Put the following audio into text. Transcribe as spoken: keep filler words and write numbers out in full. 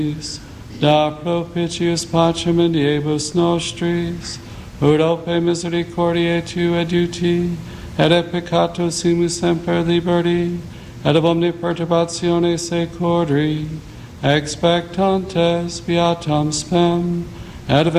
da propitius pacem in diebus nostris, ut opere misericordiae Tue adiuti, et et peccatus simus semper liberti, et ab omni perturbatione secori, expectantes beatam spem, et